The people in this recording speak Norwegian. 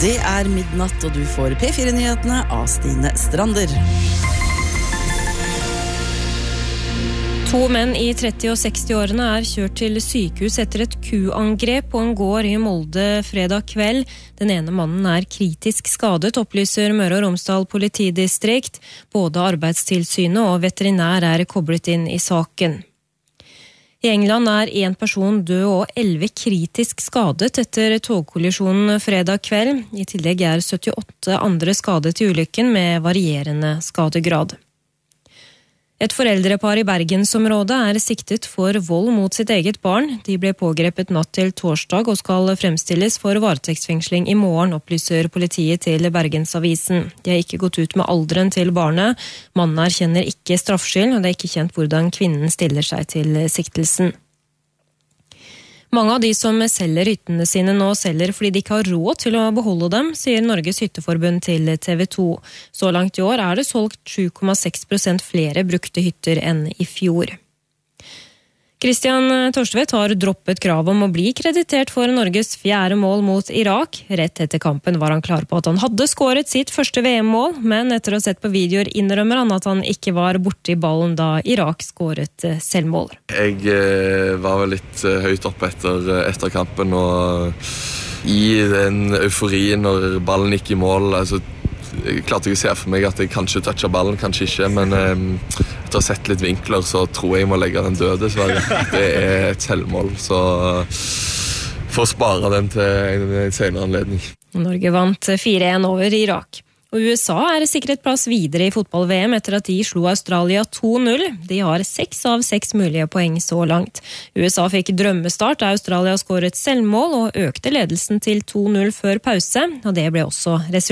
Det midnatt, og du får P4-nyhetene av Stine Strander. 2 menn i 30- og 60-årene kjørt til sykehus etter et kuangrep på en gård i Molde fredag kveld. Den ene mannen kritisk skadet, opplyser Møre og Romsdal politidistrikt. Både Arbeidstilsynet og veterinær koblet inn i saken. I England 1 person død og 11 kritisk skadet etter togkollisjonen fredag kveld. I tillegg 78 andre skadet i ulykken med varierende skadegrad. Et foreldrepar i Bergensområdet siktet for vold mot sitt eget barn. De ble pågrepet natt til torsdag og skal fremstilles for varetektsfengsling i morgen, opplyser politiet til Bergensavisen. De har ikke gått ut med alderen til barnet. Mannen erkjenner ikke straffskyld, og det ikke kjent hvordan kvinnen stiller seg til siktelsen. Mange av de som selger hyttene sine nå selger fordi de ikke har råd til å beholde dem, sier Norges Hytteforbund til TV 2. Så langt i år det solgt 7,6% flere brukte hytter enn i fjor. Christian Torstvedt har droppet krav om å bli kreditert for Norges 4. mål mot Irak. Rett etter kampen var han klar på at han hadde skåret sitt første VM-mål, men etter å ha sett på videoer innrømmer han at han ikke var borte i ballen da Irak skåret selvmål. Jeg var vel litt høyt oppe etter kampen, og i den euforien når ballen gikk i mål, jeg klarte ikke å se for meg at jeg kanskje touchet ballen, kanskje ikke, men etter å ha sett litt vinkler så tror jeg må legge den døde, dessverre. Det et selvmål, så får spare den til en senere anledning. Norge vant 4-1 over Irak. Og USA sikret plass videre i fotball-VM etter at de slo Australia 2-0. De har 6 av 6 mulige poeng så langt. USA fikk drømmestart da Australia skåret selvmål og økte ledelsen til 2-0 før pause, og det ble også resultatet.